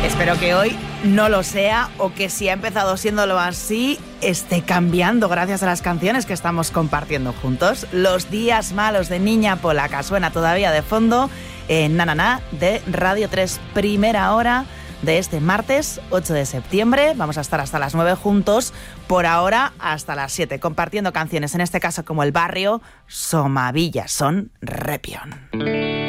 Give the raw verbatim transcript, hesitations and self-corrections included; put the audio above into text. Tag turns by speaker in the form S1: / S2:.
S1: Espero que hoy no lo sea, o que si ha empezado siéndolo así, esté cambiando gracias a las canciones que estamos compartiendo juntos. Los días malos de Niña Polaca suena todavía de fondo en Na Na Na de Radio tres, primera hora de este martes ocho de septiembre. Vamos a estar hasta las nueve juntos, por ahora hasta las siete, compartiendo canciones, en este caso como El Barrio, Somavilla, Son Repión.